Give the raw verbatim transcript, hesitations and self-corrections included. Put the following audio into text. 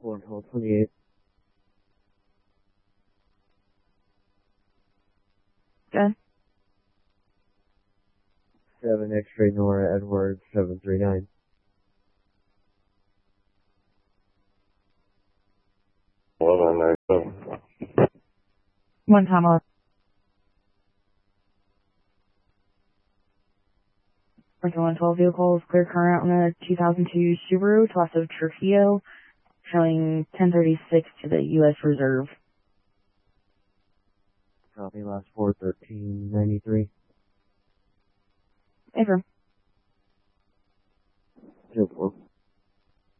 four twelve twenty-eight. Good. seven X-ray Nora Edwards seven three nine. eleven ninety-seven. One time off. Lincoln one twelve vehicles, clear current on a two thousand two Subaru Tomaso Trujillo, showing ten thirty-six to the U S Reserve. Copy, last four thirteen ninety-three. Ever. zero four.